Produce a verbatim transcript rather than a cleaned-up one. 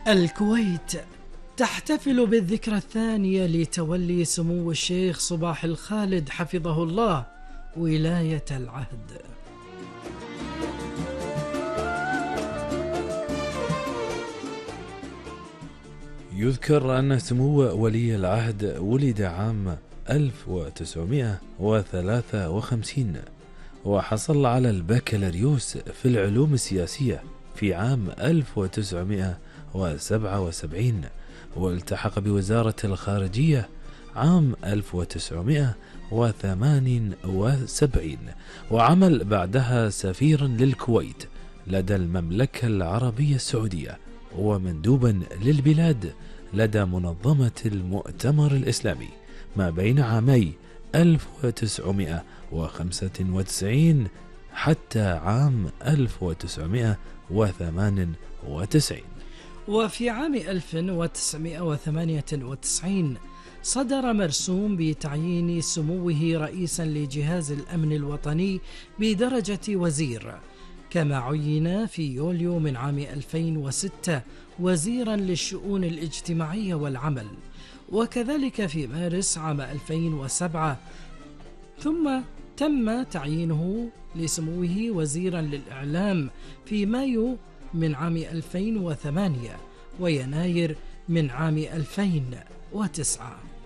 الكويت تحتفل بالذكرى الثانية لتولي سمو الشيخ صباح الخالد حفظه الله ولاية العهد. يذكر أن سمو ولي العهد ولد عام ألف وتسعمائة وثلاثة وخمسين، وحصل على البكالوريوس في العلوم السياسية في عام ألف وتسعمائة وسبعة وسبعين، والتحق بوزارة الخارجية عام ألف وتسعمائة وثمانية وسبعين، وعمل بعدها سفيرا للكويت لدى المملكة العربية السعودية، ومندوبا للبلاد لدى منظمة المؤتمر الإسلامي ما بين عامي ألف وتسعمائة وخمسة وتسعين حتى عام ألف وتسعمائة وثمانية وتسعين. وفي عام ألف وتسعمائة وثمانية وتسعين صدر مرسوم بتعيين سموه رئيسا لجهاز الأمن الوطني بدرجة وزير، كما عين في يوليو من عام ألفين وستة وزيرا للشؤون الاجتماعية والعمل، وكذلك في مارس عام ألفين وسبعة، ثم تم تعيينه لسموه وزيرا للإعلام في مايو من عام ألفين وثمانية ويناير من عام ألفين وتسعة.